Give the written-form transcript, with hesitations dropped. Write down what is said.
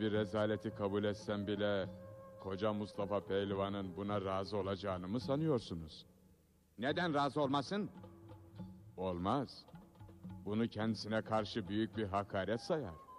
bir rezaleti kabul etsem bile... ...koca Mustafa Pehlivan'ın buna razı olacağını mı sanıyorsunuz? Neden razı olmasın? Olmaz. Bunu kendisine karşı büyük bir hakaret sayar.